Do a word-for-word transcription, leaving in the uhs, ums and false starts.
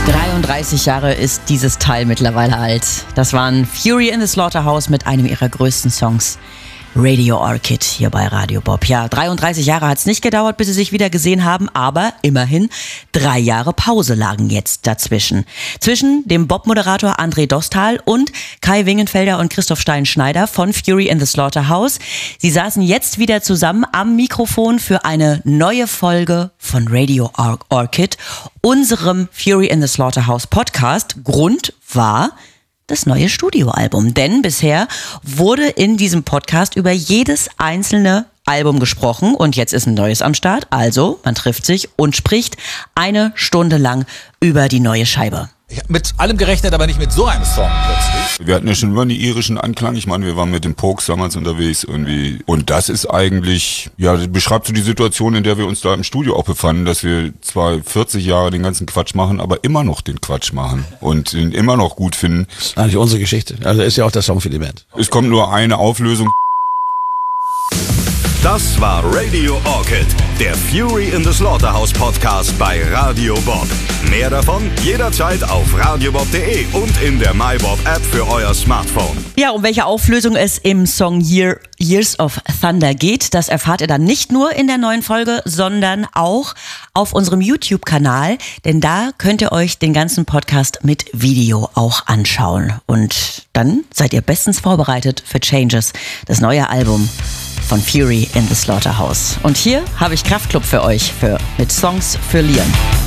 dreiunddreißig Jahre ist dieses Teil mittlerweile alt. Das waren Fury in the Slaughterhouse mit einem ihrer größten Songs, Radio Orchid, hier bei Radio Bob. Ja, dreiunddreißig Jahre hat es nicht gedauert, bis sie sich wieder gesehen haben, aber immerhin drei Jahre Pause lagen jetzt dazwischen. Zwischen dem Bob-Moderator André Dostal und Kai Wingenfelder und Christoph Stein-Schneider von Fury in the Slaughterhouse. Sie saßen jetzt wieder zusammen am Mikrofon für eine neue Folge von Radio Or- Orchid, unserem Fury in the Slaughterhouse Podcast. Grund war das neue Studioalbum. Denn bisher wurde in diesem Podcast über jedes einzelne Album gesprochen und jetzt ist ein neues am Start. Also, man trifft sich und spricht eine Stunde lang über die neue Scheibe. Ich habe mit allem gerechnet, aber nicht mit so einem Song plötzlich. Wir hatten ja schon immer einen irischen Anklang. Ich meine, wir waren mit den Pokes damals unterwegs irgendwie. Und das ist eigentlich, ja, das beschreibt so die Situation, in der wir uns da im Studio auch befanden, dass wir zwar vierzig Jahre den ganzen Quatsch machen, aber immer noch den Quatsch machen und ihn immer noch gut finden. Das ist eigentlich unsere Geschichte. Also ist ja auch der Song für die Band. Es kommt nur eine Auflösung. Das war Radio Orchid, der Fury in the Slaughterhouse Podcast bei Radio Bob. Mehr davon jederzeit auf radiobob punkt de und in der MyBob App für euer Smartphone. Ja, um welche Auflösung es im Song Year, Years of Thunder geht, das erfahrt ihr dann nicht nur in der neuen Folge, sondern auch auf unserem YouTube-Kanal, denn da könnt ihr euch den ganzen Podcast mit Video auch anschauen. Und dann seid ihr bestens vorbereitet für Changes, das neue Album von Fury in the Slaughterhouse. Und hier habe ich Kraftklub für euch für, mit Songs für Liam.